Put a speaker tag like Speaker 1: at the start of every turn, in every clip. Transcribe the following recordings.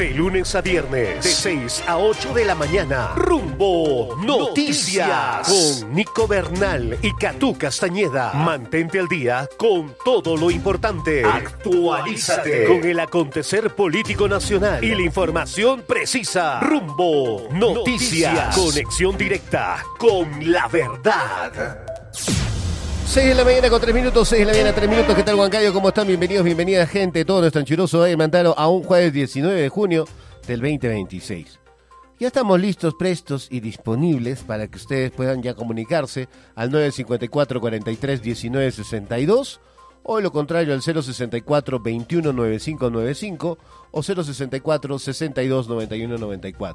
Speaker 1: De lunes a viernes, de 6 a 8 de la mañana. Rumbo Noticias. Con Nico Bernal y Catú Castañeda. Mantente al día con todo lo importante. Actualízate con el acontecer político nacional y la información precisa. Rumbo Noticias. Conexión directa con la verdad.
Speaker 2: 6 de la mañana con 3 minutos, 6 de la mañana 3 minutos. ¿Qué tal, Huancayo? ¿Cómo están? Bienvenidos, bienvenida, gente. Todo nuestro anchuroso de Mantaro a un jueves 19 de junio del 2026. Ya estamos listos, prestos y disponibles para que ustedes puedan ya comunicarse al 954-43-1962 o lo contrario al 064-21-9595 o 064-62-9194.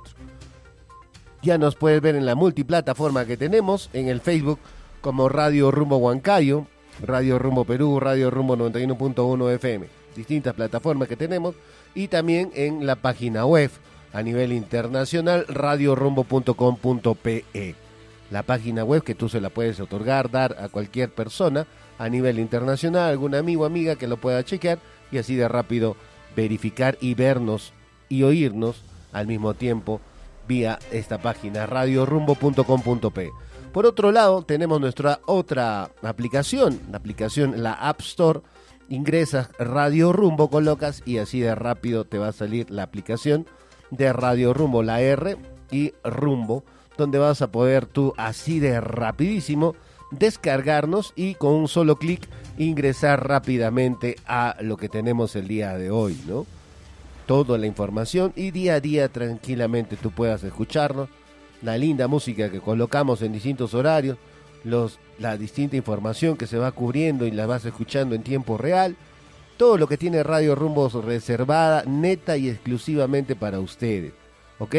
Speaker 2: Ya nos puedes ver en la multiplataforma que tenemos en el Facebook como Radio Rumbo Huancayo, Radio Rumbo Perú, Radio Rumbo 91.1 FM, distintas plataformas que tenemos, y también en la página web a nivel internacional, radiorumbo.com.pe. La página web que tú se la puedes otorgar, dar a cualquier persona a nivel internacional, algún amigo o amiga que lo pueda chequear y así de rápido verificar y vernos y oírnos al mismo tiempo vía esta página, radiorumbo.com.pe. Por otro lado, tenemos nuestra otra aplicación, la App Store. Ingresas Radio Rumbo, colocas y así de rápido te va a salir la aplicación de Radio Rumbo, la R y Rumbo, donde vas a poder tú así de rapidísimo descargarnos y con un solo clic ingresar rápidamente a lo que tenemos el día de hoy, ¿no? Toda la información y día a día tranquilamente tú puedas escucharnos. La linda música que colocamos en distintos horarios, la distinta información que se va cubriendo y la vas escuchando en tiempo real, todo lo que tiene Radio Rumbo reservada, neta y exclusivamente para ustedes, ¿ok?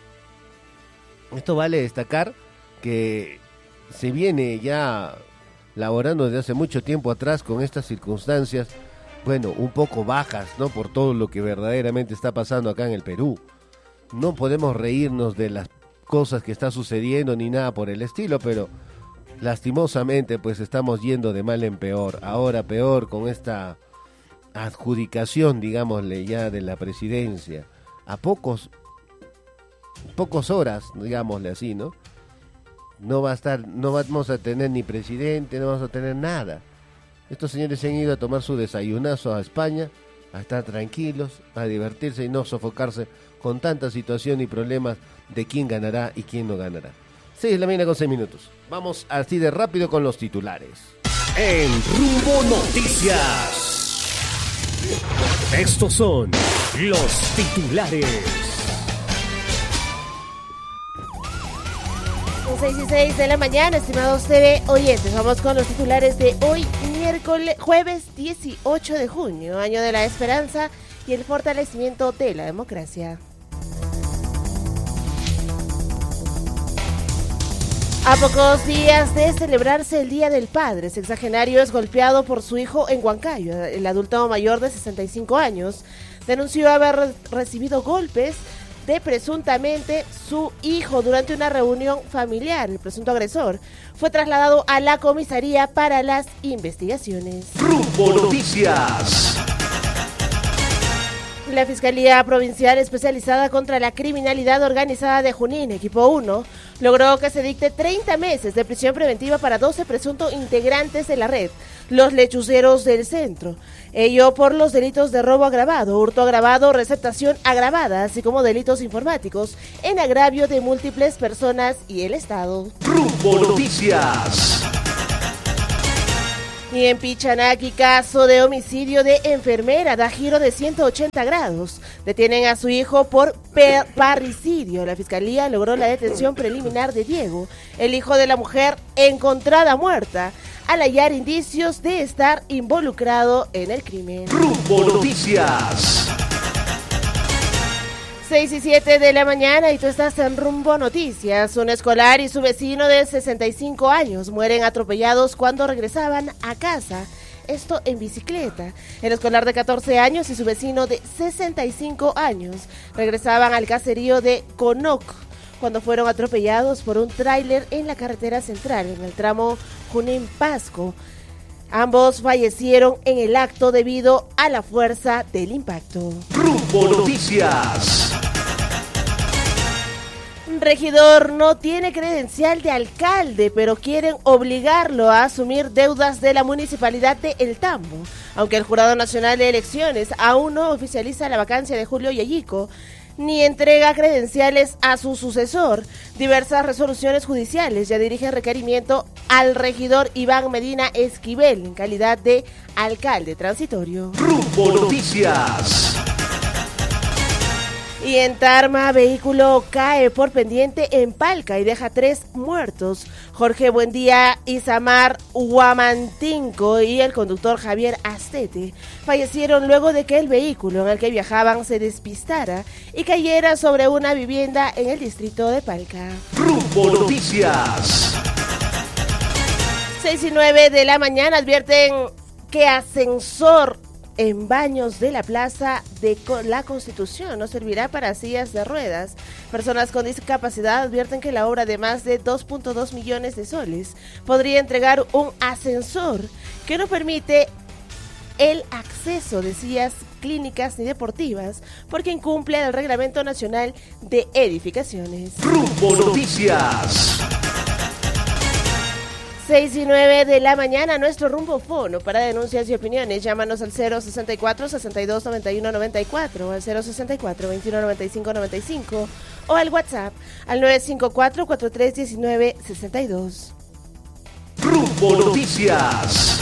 Speaker 2: Esto vale destacar que se viene ya laborando desde hace mucho tiempo atrás con estas circunstancias, bueno, un poco bajas, ¿no? Por todo lo que verdaderamente está pasando acá en el Perú. No podemos reírnos de las cosas que está sucediendo ni nada por el estilo, pero lastimosamente pues estamos yendo de mal en peor. Ahora peor con esta adjudicación, digámosle ya, de la presidencia a pocos horas, digámosle así, ¿no? No vamos a tener ni presidente, no vamos a tener nada. Estos señores se han ido a tomar su desayunazo a España, a estar tranquilos, a divertirse y no sofocarse con tanta situación y problemas de quién ganará y quién no ganará. 6 de la mañana con 6 minutos. Vamos así de rápido con los titulares.
Speaker 1: En Rumbo Noticias, estos son los titulares.
Speaker 3: 6 y 6 de la mañana, estimados TV oyentes. Vamos con los titulares de hoy, jueves 18 de junio, año de la esperanza y el fortalecimiento de la democracia. A pocos días de celebrarse el Día del Padre, sexagenario es golpeado por su hijo en Huancayo. El adulto mayor de 65 años denunció haber recibido golpes de presuntamente su hijo durante una reunión familiar. El presunto agresor fue trasladado a la comisaría para las investigaciones.
Speaker 1: Rumbo Noticias.
Speaker 3: La Fiscalía Provincial Especializada contra la Criminalidad Organizada de Junín, Equipo 1, logró que se dicte 30 meses de prisión preventiva para 12 presuntos integrantes de la red, los lechuceros del centro. Ello por los delitos de robo agravado, hurto agravado, receptación agravada, así como delitos informáticos en agravio de múltiples personas y el Estado.
Speaker 1: Rumbo Noticias.
Speaker 3: Y en Pichanaki, caso de homicidio de enfermera da giro de 180 grados. Detienen a su hijo por parricidio. La fiscalía logró la detención preliminar de Diego, el hijo de la mujer encontrada muerta, al hallar indicios de estar involucrado en el crimen.
Speaker 1: Rumbo Noticias.
Speaker 3: 6 y 7 de la mañana y tú estás en Rumbo Noticias. Un escolar y su vecino de 65 años mueren atropellados cuando regresaban a casa. Esto en bicicleta. El escolar de 14 años y su vecino de 65 años regresaban al caserío de Conoc cuando fueron atropellados por un tráiler en la carretera central, en el tramo Junín-Pasco. Ambos fallecieron en el acto debido a la fuerza del impacto.
Speaker 1: Rumbo Noticias.
Speaker 3: Regidor no tiene credencial de alcalde, pero quieren obligarlo a asumir deudas de la municipalidad de El Tambo. Aunque el Jurado Nacional de Elecciones aún no oficializa la vacancia de Julio Yayico, ni entrega credenciales a su sucesor, diversas resoluciones judiciales ya dirigen requerimiento al regidor Iván Medina Esquivel en calidad de alcalde transitorio.
Speaker 1: Rumbo Noticias.
Speaker 3: Y en Tarma, vehículo cae por pendiente en Palca y deja 3 muertos. Jorge Buendía, Isamar Huamantinco y el conductor Javier Astete fallecieron luego de que el vehículo en el que viajaban se despistara y cayera sobre una vivienda en el distrito de Palca.
Speaker 1: Rumbo Noticias.
Speaker 3: 6:09 de la mañana advierten que ascensor en baños de la Plaza de la Constitución no servirá para sillas de ruedas. Personas con discapacidad advierten que la obra de más de 2.2 millones de soles podría entregar un ascensor que no permite el acceso de sillas clínicas ni deportivas porque incumple el Reglamento Nacional de Edificaciones.
Speaker 1: Rumbo Noticias.
Speaker 3: 6:09 de la mañana, nuestro rumbo fono para denuncias y opiniones. Llámanos al 064-6291-94 o al 064-2195-95 o al WhatsApp al 954-4319-62.
Speaker 1: Rumbo Noticias.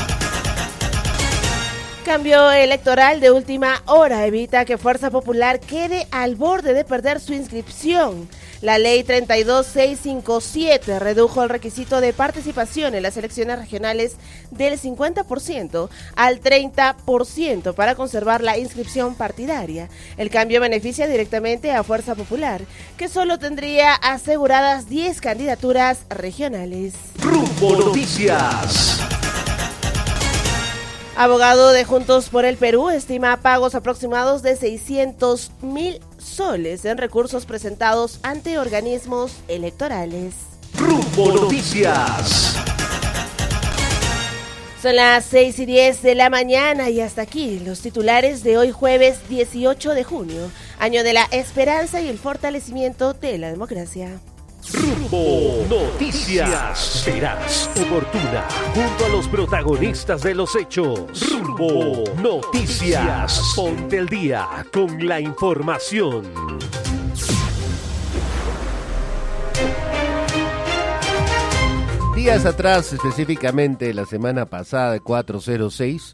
Speaker 3: Cambio electoral de última hora evita que Fuerza Popular quede al borde de perder su inscripción. La ley 32657 redujo el requisito de participación en las elecciones regionales del 50% al 30% para conservar la inscripción partidaria. El cambio beneficia directamente a Fuerza Popular, que solo tendría aseguradas 10 candidaturas regionales.
Speaker 1: Rumbo Noticias.
Speaker 3: Abogado de Juntos por el Perú estima pagos aproximados de 600.000 soles en recursos presentados ante organismos electorales.
Speaker 1: Rumbo Noticias.
Speaker 3: Son las 6:10 de la mañana y hasta aquí los titulares de hoy jueves 18 de junio, año de la esperanza y el fortalecimiento de la democracia.
Speaker 1: Rumbo Noticias. Verás, oportuna, junto a los protagonistas de los hechos. Rumbo Noticias. Ponte el día con la información.
Speaker 2: Días atrás, específicamente la semana pasada, 406,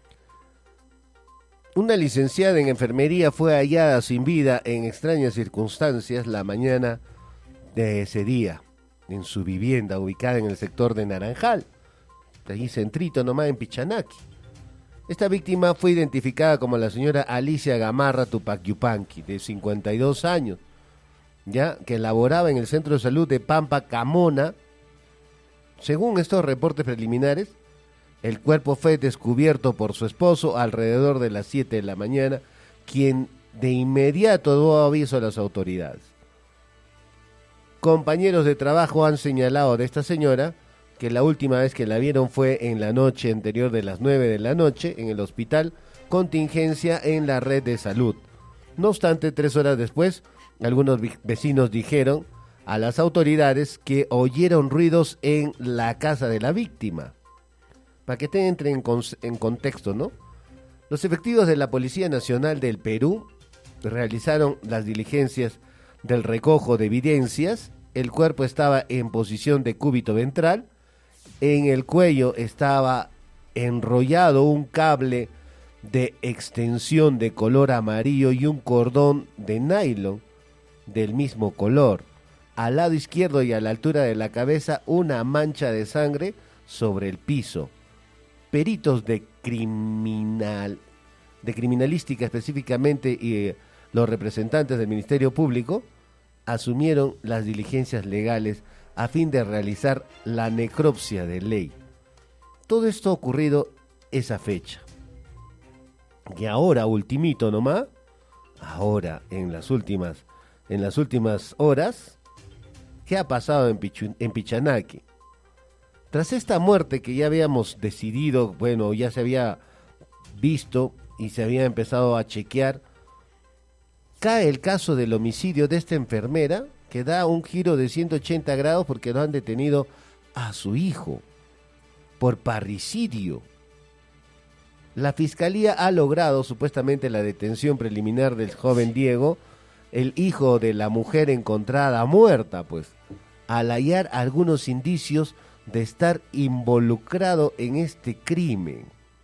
Speaker 2: una licenciada en enfermería fue hallada sin vida en extrañas circunstancias la mañana de ese día, en su vivienda ubicada en el sector de Naranjal, de allí centrito nomás en Pichanaki. Esta víctima fue identificada como la señora Alicia Gamarra Tupac Yupanqui, de 52 años, ya que laboraba en el centro de salud de Pampa Camona. Según estos reportes preliminares, el cuerpo fue descubierto por su esposo alrededor de las 7 de la mañana, quien de inmediato dio aviso a las autoridades. Compañeros de trabajo han señalado de esta señora que la última vez que la vieron fue en la noche anterior de las 9 de la noche en el hospital Contingencia en la red de salud. No obstante, 3 horas después, algunos vecinos dijeron a las autoridades que oyeron ruidos en la casa de la víctima. Para que te entre en contexto, ¿no? Los efectivos de la Policía Nacional del Perú realizaron las diligencias del recojo de evidencias. El cuerpo estaba en posición de cúbito ventral. En el cuello estaba enrollado un cable de extensión de color amarillo y un cordón de nylon del mismo color. Al lado izquierdo y a la altura de la cabeza, una mancha de sangre sobre el piso. Peritos de criminalística específicamente y los representantes del Ministerio Público asumieron las diligencias legales a fin de realizar la necropsia de ley. Todo esto ha ocurrido esa fecha. Y ahora, ultimito nomás, ahora en las últimas horas, ¿qué ha pasado en Pichanaki? Tras esta muerte que ya habíamos decidido, bueno, ya se había visto y se había empezado a chequear, cae el caso del homicidio de esta enfermera, que da un giro de 180 grados porque lo han detenido a su hijo por parricidio. La fiscalía ha logrado supuestamente la detención preliminar del joven Diego, el hijo de la mujer encontrada muerta, pues, al hallar algunos indicios de estar involucrado en este crimen.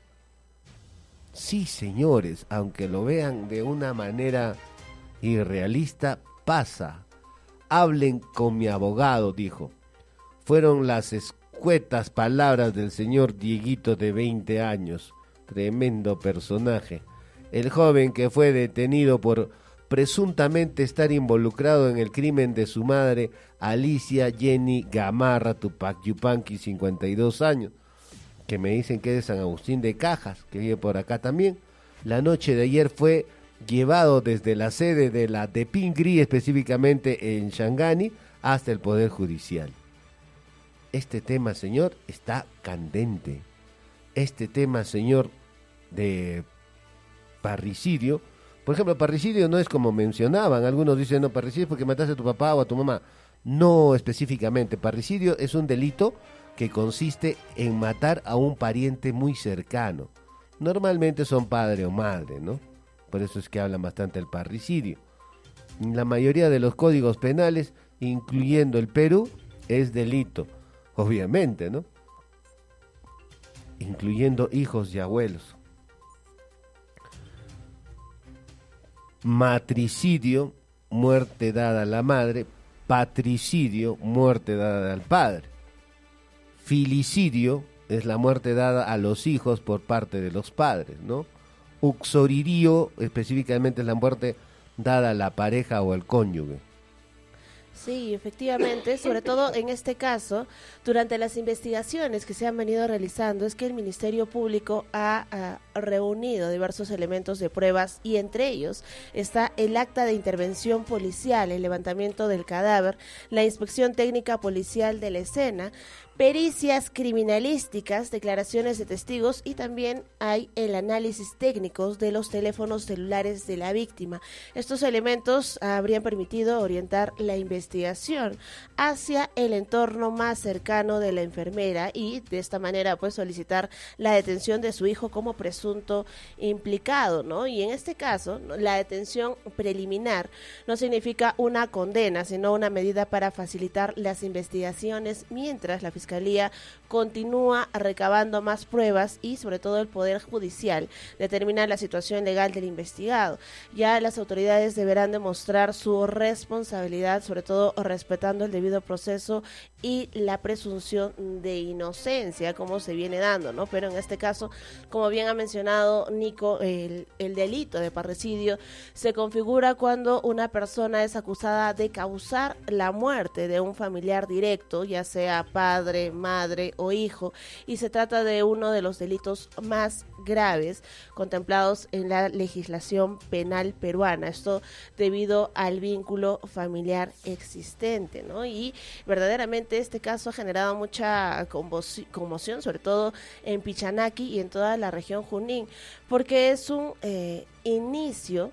Speaker 2: Sí, señores, aunque lo vean de una manera irrealista, pasa. Hablen con mi abogado, dijo. Fueron las escuetas palabras del señor Dieguito de 20 años. Tremendo personaje. El joven que fue detenido por presuntamente estar involucrado en el crimen de su madre, Alicia Jenny Gamarra Tupac Yupanqui, 52 años, que me dicen que es de San Agustín de Cajas, que vive por acá también. La noche de ayer fue llevado desde la sede de la de Pingri, específicamente en Shangani, hasta el Poder Judicial. Este tema, señor, está candente. Este tema, señor, de parricidio, por ejemplo, parricidio no es como mencionaban, algunos dicen, no, parricidio es porque mataste a tu papá o a tu mamá. No específicamente, parricidio es un delito que consiste en matar a un pariente muy cercano. Normalmente son padre o madre, ¿no? Por eso es que hablan bastante del parricidio. En la mayoría de los códigos penales, incluyendo el Perú, es delito, obviamente, ¿no? Incluyendo hijos y abuelos. Matricidio, muerte dada a la madre. Patricidio, muerte dada al padre. Filicidio es la muerte dada a los hijos por parte de los padres, ¿no? Uxoririo específicamente es la muerte dada a la pareja o al cónyuge.
Speaker 3: Sí, efectivamente, sobre todo en este caso, durante las investigaciones que se han venido realizando, es que el Ministerio Público ha reunido diversos elementos de pruebas y entre ellos está el acta de intervención policial, el levantamiento del cadáver, la inspección técnica policial de la escena, pericias criminalísticas, declaraciones de testigos y también hay el análisis técnicos de los teléfonos celulares de la víctima. Estos elementos habrían permitido orientar la investigación hacia el entorno más cercano de la enfermera y de esta manera pues solicitar la detención de su hijo como presunto implicado, ¿no? Y en este caso, la detención preliminar no significa una condena, sino una medida para facilitar las investigaciones mientras la Fiscalía continúa recabando más pruebas y sobre todo el Poder Judicial determina la situación legal del investigado. Ya las autoridades deberán demostrar su responsabilidad, sobre todo respetando el debido proceso y la presunción de inocencia, como se viene dando, ¿no? Pero en este caso, como bien ha mencionado Nico, el delito de parricidio se configura cuando una persona es acusada de causar la muerte de un familiar directo, ya sea padre, madre o hijo, y se trata de uno de los delitos más graves contemplados en la legislación penal peruana. Esto debido al vínculo familiar existente, ¿no? Y verdaderamente este caso ha generado mucha conmoción, sobre todo en Pichanaki y en toda la región Junín, porque es un inicio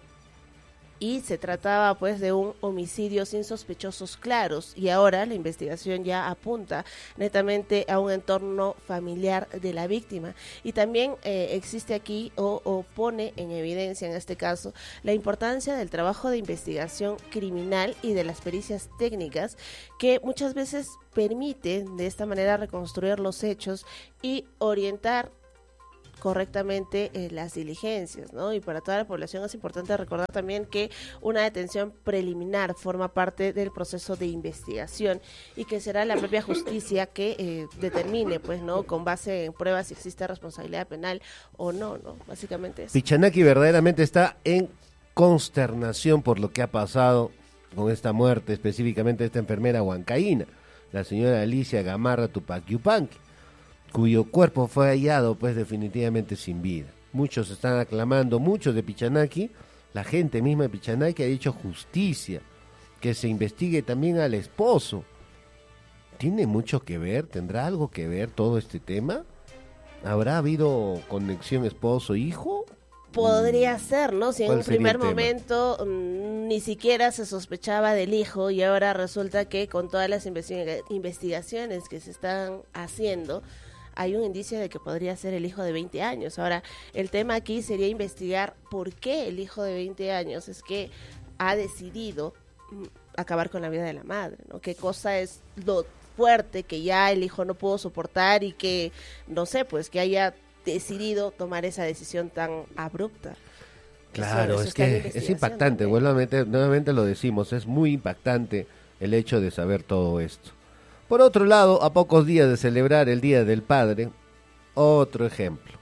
Speaker 3: y se trataba pues de un homicidio sin sospechosos claros y ahora la investigación ya apunta netamente a un entorno familiar de la víctima y también existe aquí o pone en evidencia en este caso la importancia del trabajo de investigación criminal y de las pericias técnicas que muchas veces permiten de esta manera reconstruir los hechos y orientar correctamente las diligencias, ¿no? Y para toda la población es importante recordar también que una detención preliminar forma parte del proceso de investigación y que será la propia justicia que determine, pues, ¿no? Con base en pruebas si existe responsabilidad penal o no, ¿no? Básicamente eso.
Speaker 2: Pichanaki verdaderamente está en consternación por lo que ha pasado con esta muerte, específicamente de esta enfermera huancaína, la señora Alicia Gamarra Tupac Yupanqui, cuyo cuerpo fue hallado pues definitivamente sin vida. Muchos están aclamando, muchos de Pichanaki, la gente misma de Pichanaki ha dicho justicia, que se investigue también al esposo, ¿Tiene mucho que ver? ¿Tendrá algo que ver todo este tema? ¿Habrá habido conexión esposo-hijo?
Speaker 3: Podría ser, ¿no? Si en un
Speaker 2: ¿Cuál sería
Speaker 3: primer
Speaker 2: el tema?
Speaker 3: momento ni siquiera se sospechaba del hijo y ahora resulta que con todas las investigaciones que se están haciendo, hay un indicio de que podría ser el hijo de 20 años. Ahora, el tema aquí sería investigar por qué el hijo de 20 años es que ha decidido acabar con la vida de la madre, ¿no? ¿Qué cosa es lo fuerte que ya el hijo no pudo soportar y que, no sé, pues que haya decidido tomar esa decisión tan abrupta?
Speaker 2: Claro,
Speaker 3: Eso
Speaker 2: es
Speaker 3: está en
Speaker 2: que es
Speaker 3: investigación
Speaker 2: impactante,
Speaker 3: también.
Speaker 2: nuevamente lo decimos, es muy impactante el hecho de saber todo esto. Por otro lado, a pocos días de celebrar el Día del Padre, otro ejemplo.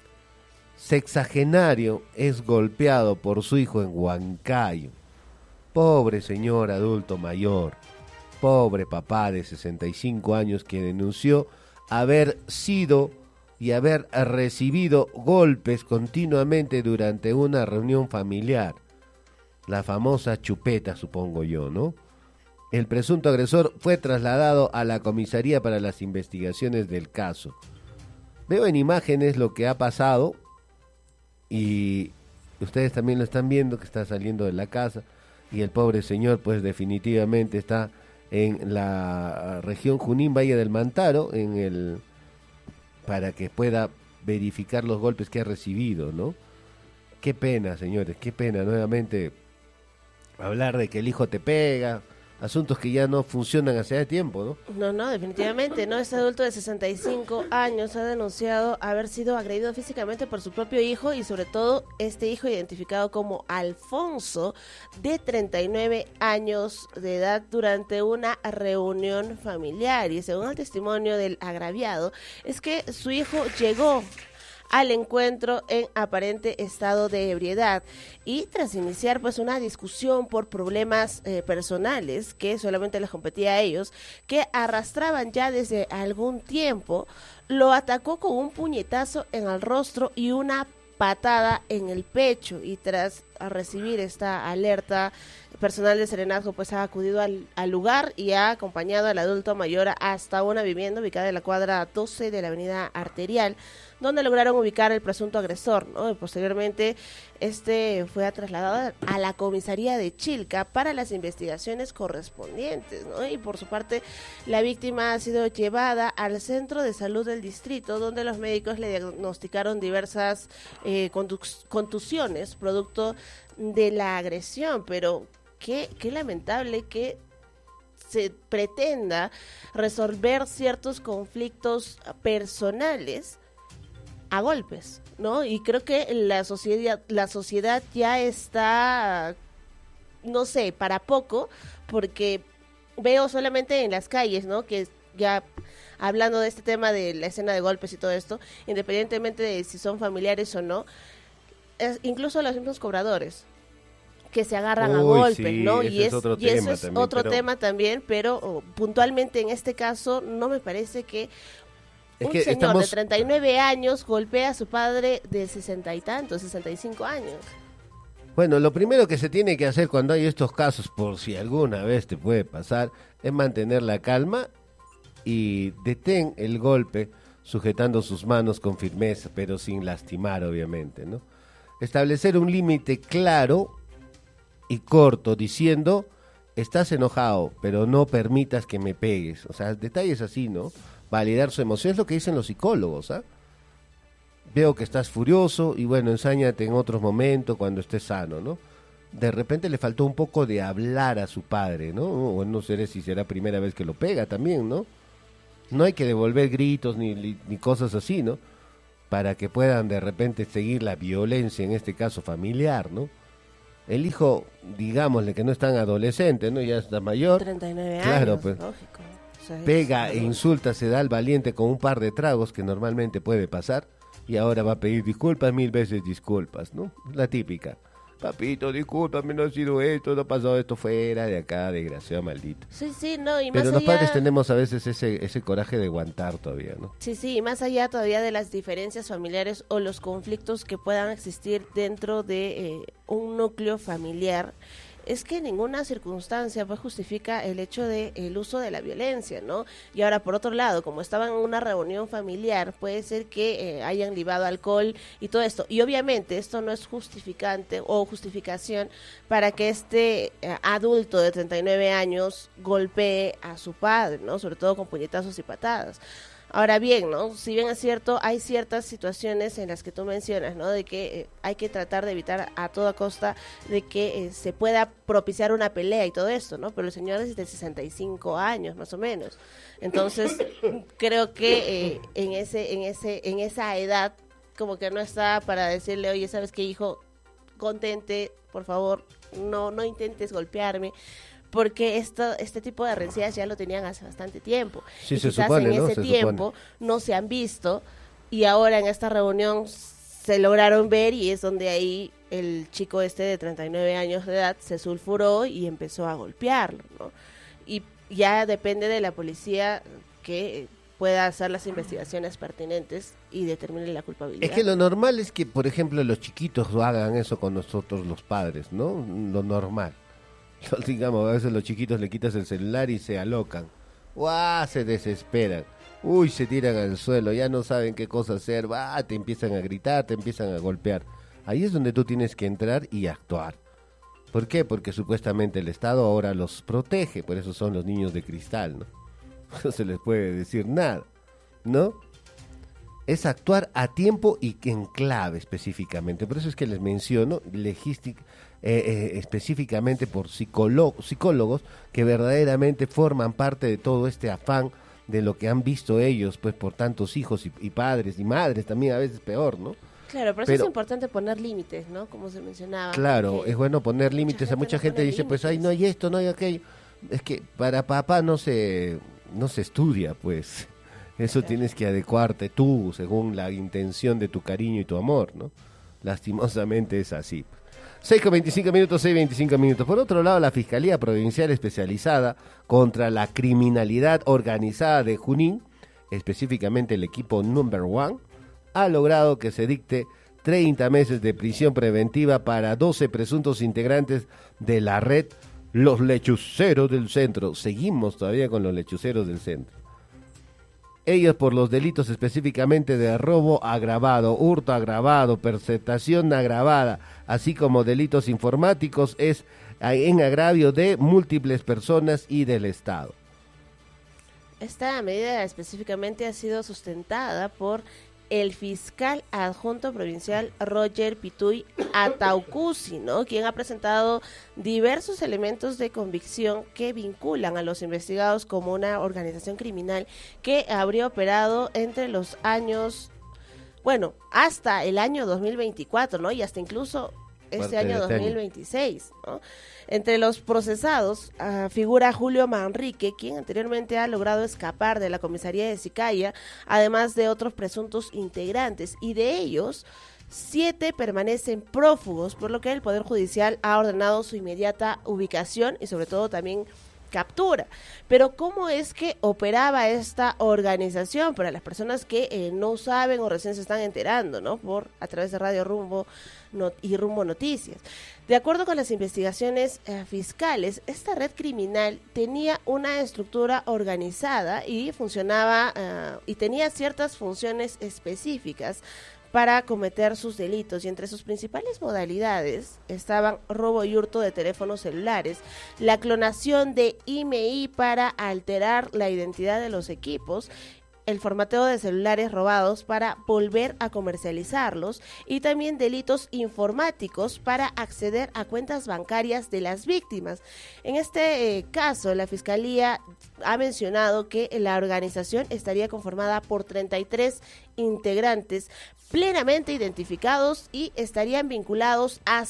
Speaker 2: Sexagenario es golpeado por su hijo en Huancayo. Pobre señor adulto mayor, pobre papá de 65 años que denunció haber sido y haber recibido golpes continuamente durante una reunión familiar. La famosa chupeta, supongo yo, ¿no? El presunto agresor fue trasladado a la comisaría para las investigaciones del caso. Veo en imágenes lo que ha pasado y ustedes también lo están viendo, que está saliendo de la casa y el pobre señor pues definitivamente está en la región Junín, Valle del Mantaro, para que pueda verificar los golpes que ha recibido, ¿no? Qué pena, señores, qué pena nuevamente hablar de que el hijo te pega, asuntos que ya no funcionan hace tiempo, ¿no?
Speaker 3: No, definitivamente, ¿no? Este adulto de 65 años ha denunciado haber sido agredido físicamente por su propio hijo y sobre todo este hijo identificado como Alfonso, de 39 años de edad, durante una reunión familiar. Y según el testimonio del agraviado, es que su hijo llegó al encuentro en aparente estado de ebriedad y tras iniciar pues una discusión por problemas personales que solamente les competía a ellos, que arrastraban ya desde algún tiempo, lo atacó con un puñetazo en el rostro y una patada en el pecho. Y tras recibir esta alerta, personal de Serenazgo pues ha acudido al lugar y ha acompañado al adulto mayor hasta una vivienda ubicada en la cuadra 12 de la avenida Arterial, donde lograron ubicar al presunto agresor, ¿no? Y posteriormente este fue trasladado a la comisaría de Chilca para las investigaciones correspondientes, ¿no? Y por su parte la víctima ha sido llevada al centro de salud del distrito, donde los médicos le diagnosticaron diversas contusiones producto de la agresión. Pero qué lamentable que se pretenda resolver ciertos conflictos personales a golpes, ¿no? Y creo que la sociedad ya está, no sé, para poco, porque veo solamente en las calles, ¿no? Que ya hablando de este tema de la escena de golpes y todo esto, independientemente de si son familiares o no, incluso los mismos cobradores que se agarran a golpes,
Speaker 2: sí,
Speaker 3: ¿no?
Speaker 2: ese
Speaker 3: Y
Speaker 2: es otro
Speaker 3: eso
Speaker 2: tema
Speaker 3: es
Speaker 2: también,
Speaker 3: otro
Speaker 2: pero
Speaker 3: tema también, pero puntualmente en este caso no me parece que
Speaker 2: es
Speaker 3: un
Speaker 2: que
Speaker 3: señor de 39 años golpea a su padre de 60 y tantos, 65 años.
Speaker 2: Bueno, lo primero que se tiene que hacer cuando hay estos casos, por si alguna vez te puede pasar, es mantener la calma y detén el golpe sujetando sus manos con firmeza, pero sin lastimar, obviamente, ¿no? Establecer un límite claro y corto, diciendo, estás enojado, pero no permitas que me pegues. O sea, detalles así, ¿no? Validar su emoción, es lo que dicen los psicólogos, ¿ah? Veo que estás furioso y bueno, ensáñate en otros momentos cuando estés sano, ¿no? De repente le faltó un poco de hablar a su padre, ¿no? O no sé si será primera vez que lo pega también, ¿no? No hay que devolver gritos ni cosas así, ¿no? Para que puedan de repente seguir la violencia, en este caso familiar, ¿no? El hijo, digámosle que no es tan adolescente, ¿no? Ya está mayor.
Speaker 3: 39
Speaker 2: claro,
Speaker 3: años,
Speaker 2: pues,
Speaker 3: lógico. O sea,
Speaker 2: pega e insulta, se da al valiente con un par de tragos que normalmente puede pasar y ahora va a pedir disculpas, 1000 veces disculpas, ¿no? La típica. Papito, discúlpame, no ha sido esto, no ha pasado esto, fuera de acá, desgraciado maldito.
Speaker 3: Sí, no, y
Speaker 2: Pero
Speaker 3: más
Speaker 2: los
Speaker 3: allá...
Speaker 2: padres tenemos a veces ese coraje de aguantar todavía, ¿no?
Speaker 3: Sí, y más allá todavía de las diferencias familiares o los conflictos que puedan existir dentro de un núcleo familiar, es que ninguna circunstancia pues justifica el hecho de el uso de la violencia, ¿no? Y ahora, por otro lado, como estaban en una reunión familiar, puede ser que hayan libado alcohol y todo esto. Y obviamente esto no es justificante o justificación para que este adulto de 39 años golpee a su padre, ¿no? Sobre todo con puñetazos y patadas. Ahora bien, ¿no? Si bien es cierto, hay ciertas situaciones en las que tú mencionas, ¿no? De que hay que tratar de evitar a toda costa de que se pueda propiciar una pelea y todo esto, ¿no? Pero el señor es de 65 años, más o menos. Entonces, creo que en esa edad, como que no está para decirle, oye, ¿sabes qué, hijo? Contente, por favor, no intentes golpearme. Porque este tipo de rencillas ya lo tenían hace bastante tiempo.
Speaker 2: Sí,
Speaker 3: y
Speaker 2: se
Speaker 3: quizás
Speaker 2: supone,
Speaker 3: en
Speaker 2: ¿no?
Speaker 3: ese tiempo no se han visto y ahora en esta reunión se lograron ver y es donde ahí el chico de 39 años de edad se sulfuró y empezó a golpearlo, ¿no? Y ya depende de la policía que pueda hacer las investigaciones pertinentes y determine la culpabilidad.
Speaker 2: Es que lo normal es que, por ejemplo, los chiquitos hagan eso con nosotros los padres, ¿no? Lo normal. Digamos, a veces los chiquitos le quitas el celular y se alocan. ¡Guau! Se desesperan. Uy, se tiran al suelo, ya no saben qué cosa hacer. ¡Bah! Te empiezan a gritar, te empiezan a golpear. Ahí es donde tú tienes que entrar y actuar. ¿Por qué? Porque supuestamente el Estado ahora los protege, por eso son los niños de cristal, ¿no? No se les puede decir nada, ¿no? Es actuar a tiempo y en clave específicamente. Por eso es que les menciono específicamente por psicólogos que verdaderamente forman parte de todo este afán de lo que han visto ellos, pues por tantos hijos y padres y madres también a veces peor, ¿no?
Speaker 3: Claro, pero eso es importante poner límites, ¿no? Como se mencionaba.
Speaker 2: Claro, es bueno poner límites. A mucha gente dice, pues, ay, no hay esto, no hay aquello. Es que para papá no se estudia, pues. Eso claro. Tienes que adecuarte tú, según la intención de tu cariño y tu amor, ¿no? Lastimosamente es así. 6:25 minutos, 6:25 minutos. Por otro lado, la Fiscalía Provincial Especializada contra la Criminalidad Organizada de Junín, específicamente el equipo Number One, ha logrado que se dicte 30 meses de prisión preventiva para 12 presuntos integrantes de la red Los Lechuceros del Centro. Seguimos todavía con los Lechuceros del Centro. Ellos por los delitos específicamente de robo agravado, hurto agravado, perceptación agravada, así como delitos informáticos, es en agravio de múltiples personas y del Estado.
Speaker 3: Esta medida específicamente ha sido sustentada por el fiscal adjunto provincial Roger Pituy Ataucusi, ¿no? Quien ha presentado diversos elementos de convicción que vinculan a los investigados como una organización criminal que habría operado entre los años, bueno, hasta el año 2024, ¿no? Y hasta incluso este año 2026, ¿no? Entre los procesados figura Julio Manrique, quien anteriormente ha logrado escapar de la comisaría de Sicaya, además de otros presuntos integrantes, y de ellos 7 permanecen prófugos, por lo que el Poder Judicial ha ordenado su inmediata ubicación y sobre todo también captura. Pero ¿cómo es que operaba esta organización? Para las personas que no saben o recién se están enterando, ¿no? A través de Radio Rumbo y Rumbo Noticias. De acuerdo con las investigaciones fiscales, esta red criminal tenía una estructura organizada y funcionaba y tenía ciertas funciones específicas para cometer sus delitos, y entre sus principales modalidades estaban robo y hurto de teléfonos celulares, la clonación de IMEI para alterar la identidad de los equipos, el formateo de celulares robados para volver a comercializarlos y también delitos informáticos para acceder a cuentas bancarias de las víctimas. En este caso, la Fiscalía ha mencionado que la organización estaría conformada por 33 integrantes plenamente identificados y estarían vinculados a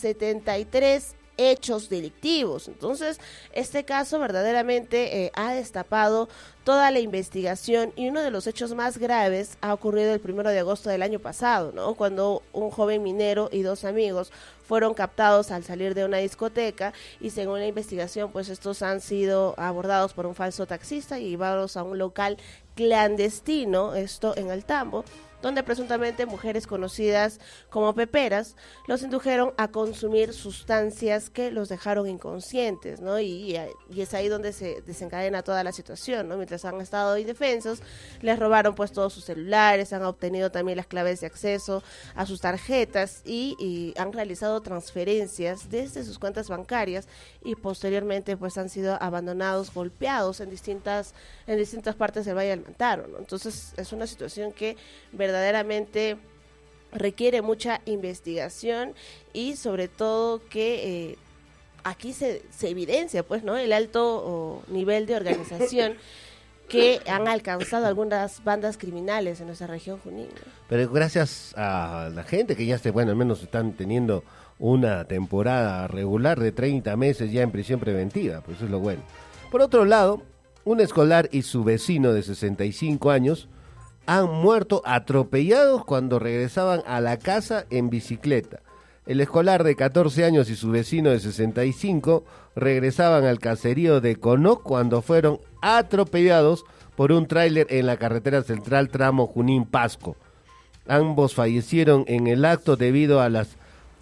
Speaker 3: 73 hechos delictivos. Entonces, este caso verdaderamente ha destapado toda la investigación, y uno de los hechos más graves ha ocurrido el 1 de agosto del año pasado, ¿no? Cuando un joven minero y 2 amigos fueron captados al salir de una discoteca, y según la investigación, pues estos han sido abordados por un falso taxista y llevados a un local clandestino, esto en el Tambo, donde presuntamente mujeres conocidas como peperas los indujeron a consumir sustancias que los dejaron inconscientes, ¿no? Y es ahí donde se desencadena toda la situación, ¿no? Mientras han estado indefensos, les robaron pues todos sus celulares, han obtenido también las claves de acceso a sus tarjetas y han realizado transferencias desde sus cuentas bancarias y posteriormente pues han sido abandonados, golpeados en distintas partes del Valle del Mantaro, ¿no? Entonces es una situación que verdaderamente requiere mucha investigación y sobre todo que aquí se evidencia pues, ¿no?, el alto nivel de organización que han alcanzado algunas bandas criminales en nuestra región Junín, ¿no?
Speaker 2: Pero gracias a la gente que ya al menos están teniendo una temporada regular de 30 meses ya en prisión preventiva, pues eso es lo bueno. Por otro lado, un escolar y su vecino de 65 años han muerto atropellados cuando regresaban a la casa en bicicleta. El escolar de 14 años y su vecino de 65 regresaban al caserío de Conó cuando fueron atropellados por un tráiler en la carretera central tramo Junín-Pasco. Ambos fallecieron en el acto debido a la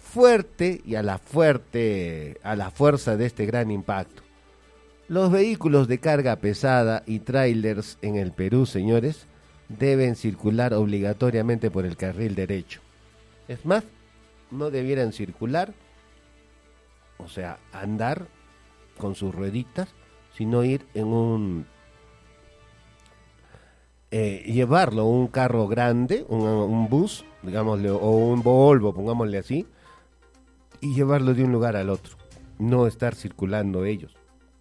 Speaker 2: fuerza de este gran impacto. Los vehículos de carga pesada y tráilers en el Perú, señores, deben circular obligatoriamente por el carril derecho. Es más, no debieran circular, o sea, andar con sus rueditas, sino ir en llevarlo un carro grande, un bus, digámosle, o un Volvo, pongámosle así, y llevarlo de un lugar al otro, no estar circulando ellos.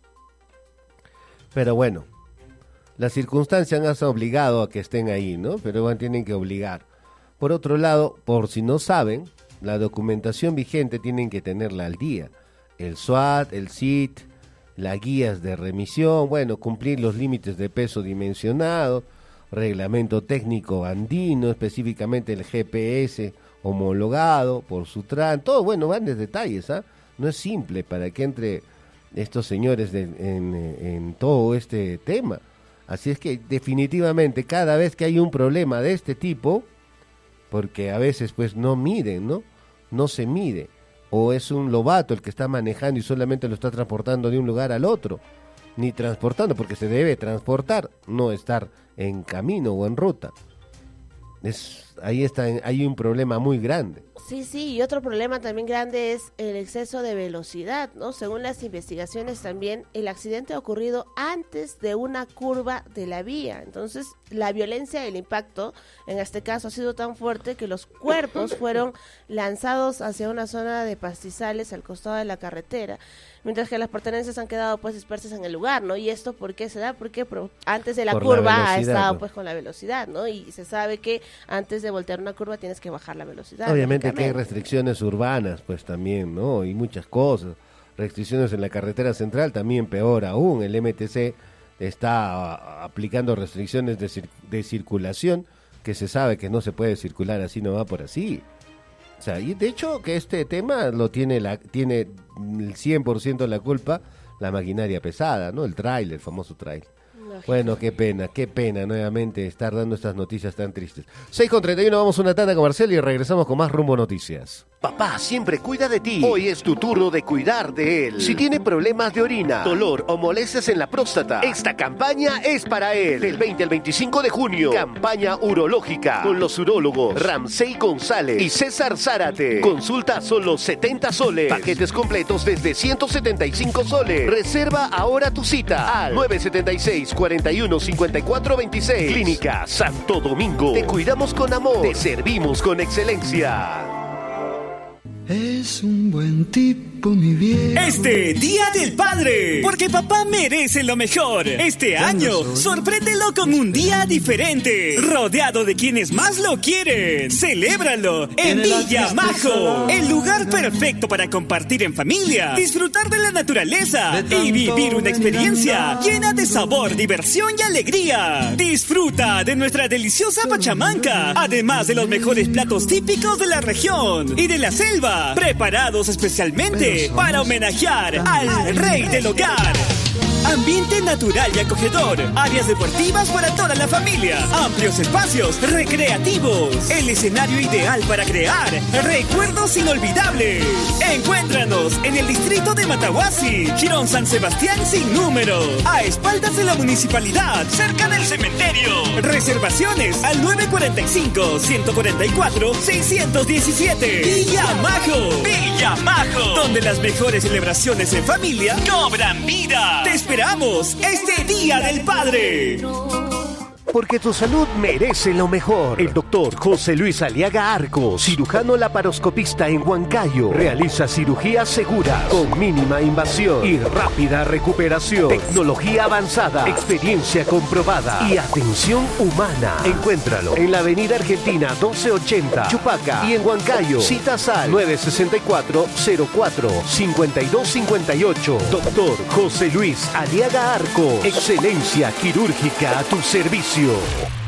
Speaker 2: Pero bueno, las circunstancias han obligado a que estén ahí, ¿no? Pero bueno, tienen que obligar. Por otro lado, por si no saben, la documentación vigente tienen que tenerla al día. El SWAT, el CIT, las guías de remisión, bueno, cumplir los límites de peso dimensionado, reglamento técnico andino, específicamente el GPS homologado por Sutran, todo, bueno, grandes detalles, ¿ah? No es simple para que entre estos señores en todo este tema. Así es que definitivamente cada vez que hay un problema de este tipo, porque a veces pues no miden, ¿no? No se mide, o es un lobato el que está manejando y solamente lo está transportando de un lugar al otro, ni transportando, porque se debe transportar, no estar en camino o en ruta. Hay un problema muy grande.
Speaker 3: Sí, y otro problema también grande es el exceso de velocidad, ¿no? Según las investigaciones también, el accidente ha ocurrido antes de una curva de la vía. Entonces, la violencia del impacto, en este caso, ha sido tan fuerte que los cuerpos fueron lanzados hacia una zona de pastizales al costado de la carretera, mientras que las pertenencias han quedado pues dispersas en el lugar, ¿no? Y esto, ¿por qué se da? Porque antes de la curva ha estado pues con la velocidad, ¿no? Y se sabe que antes de voltear una curva tienes que bajar la velocidad.
Speaker 2: Obviamente que hay restricciones urbanas, pues también, ¿no? Y muchas cosas. Restricciones en la carretera central, también peor aún. El MTC está aplicando restricciones de circulación, que se sabe que no se puede circular así, no va por así. O sea, y de hecho que este tema tiene el 100% la culpa la maquinaria pesada, ¿no? El tráiler, el famoso tráiler. Bueno, qué pena nuevamente estar dando estas noticias tan tristes. 6:31, vamos a una tanda comercial y regresamos con más Rumbo Noticias.
Speaker 1: Papá siempre cuida de ti. Hoy es tu turno de cuidar de él. Si tiene problemas de orina, dolor o molestias en la próstata, esta campaña es para él. Del 20 al 25 de junio, campaña urológica con los urólogos Ramsey González y César Zárate. Consulta solo 70 soles. Paquetes completos desde 175 soles. Reserva ahora tu cita al 976-415426. Clínica Santo Domingo. Te cuidamos con amor. Te servimos con excelencia.
Speaker 4: Es un buen tipo, mi viejo.
Speaker 5: Este Día del Padre, porque papá merece lo mejor. Este año, sorpréndelo con un día diferente, rodeado de quienes más lo quieren. Celébralo en Villa Majo, el lugar perfecto para compartir en familia, disfrutar de la naturaleza y vivir una experiencia llena de sabor, diversión y alegría. Disfruta de nuestra deliciosa pachamanca, además de los mejores platos típicos de la región y de la selva, preparados especialmente para homenajear al rey del hogar. Ambiente natural y acogedor. Áreas deportivas para toda la familia. Amplios espacios recreativos. El escenario ideal para crear recuerdos inolvidables. Encuéntranos en el distrito de Matahuasi, Girón San Sebastián sin número. A espaldas de la municipalidad, cerca del cementerio. Reservaciones al 945-144-617. Villa Majo, donde las mejores celebraciones en familia cobran vida. Te esperamos este Día del Padre.
Speaker 1: Porque tu salud merece lo mejor. El doctor José Luis Aliaga Arcos, cirujano laparoscopista en Huancayo, realiza cirugía segura, con mínima invasión y rápida recuperación. Tecnología avanzada, experiencia comprobada y atención humana. Encuéntralo en la Avenida Argentina 1280, Chupaca, y en Huancayo. Citas al 964-04-5258. Doctor José Luis Aliaga Arcos, excelencia quirúrgica a tu servicio.